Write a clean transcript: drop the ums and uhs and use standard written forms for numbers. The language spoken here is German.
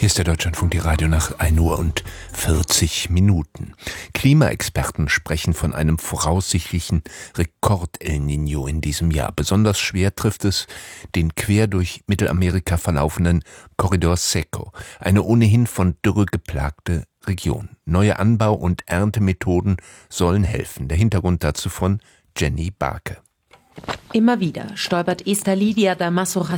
Hier ist der Deutschlandfunk, die Radio nach 1:40 Uhr. Klimaexperten sprechen von einem voraussichtlichen Rekord-El Niño in diesem Jahr. Besonders schwer trifft es den quer durch Mittelamerika verlaufenden Corredor Seco, eine ohnehin von Dürre geplagte Region. Neue Anbau- und Erntemethoden sollen helfen. Der Hintergrund dazu von Jenny Barke. Immer wieder stolpert Esther Lidia Damaso